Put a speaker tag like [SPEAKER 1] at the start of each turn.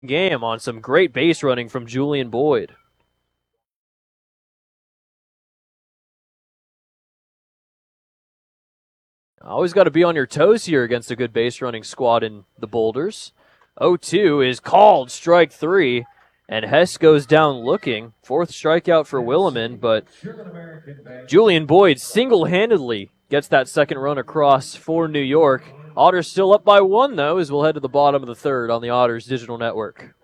[SPEAKER 1] game on some great base running from Julian Boyd. Always got to be on your toes here against a good base running squad in the Boulders. 0-2 is called strike three, and Hess goes down looking. Fourth strikeout for Williman, but Julian Boyd single-handedly gets that second run across for New York. Otters still up by one, though, as we'll head to the bottom of the third on the Otters Digital Network.